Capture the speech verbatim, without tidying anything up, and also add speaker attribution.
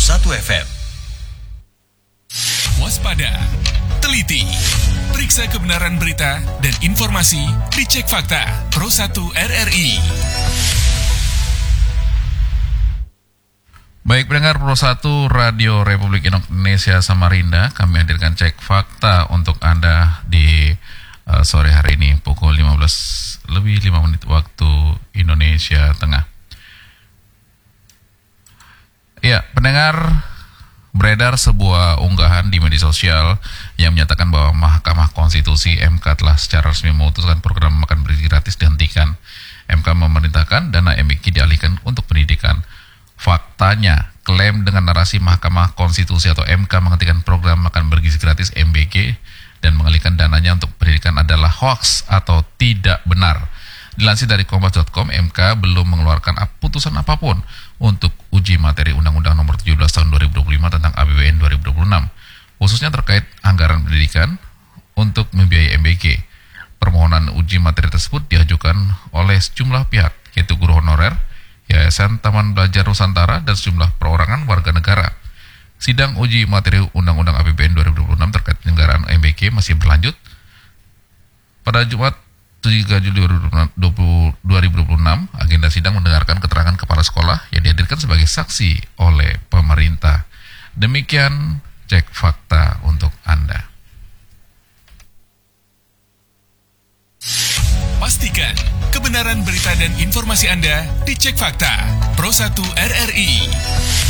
Speaker 1: satu F M.
Speaker 2: Waspada, teliti, periksa kebenaran berita dan informasi di Cek Fakta Pro satu R R I.
Speaker 3: Baik pendengar Pro satu Radio Republik Indonesia Samarinda, kami hadirkan Cek Fakta untuk Anda di uh, sore hari ini pukul lima belas lebih lima menit waktu Indonesia Tengah. Ya, pendengar, beredar sebuah unggahan di media sosial yang menyatakan bahwa Mahkamah Konstitusi M K telah secara resmi memutuskan program makan bergizi gratis dihentikan. M K memerintahkan dana M B G dialihkan untuk pendidikan. Faktanya, klaim dengan narasi Mahkamah Konstitusi atau M K menghentikan program makan bergizi gratis M B G dan mengalihkan dananya untuk pendidikan adalah hoax atau tidak benar. Dilansir dari kompas titik com, M K belum mengeluarkan putusan apapun untuk uji materi Undang-Undang Nomor tujuh belas Tahun dua ribu dua puluh lima tentang A P B N dua ribu dua puluh enam, khususnya terkait anggaran pendidikan untuk membiayai M B G. Permohonan uji materi tersebut diajukan oleh sejumlah pihak, yaitu guru honorer, Yayasan Taman Belajar Nusantara, dan sejumlah perorangan warga negara. Sidang uji materi Undang-Undang A P B N dua ribu dua puluh enam terkait penyelenggaraan M B G masih berlanjut. Pada Jumat tiga Juli dua ribu dua puluh enam, agenda sidang mendengarkan keterangan kepala sekolah yang dihadirkan sebagai saksi oleh pemerintah. Demikian Cek Fakta untuk Anda.
Speaker 2: Pastikan kebenaran berita dan informasi Anda di Cek Fakta Pro satu R R I.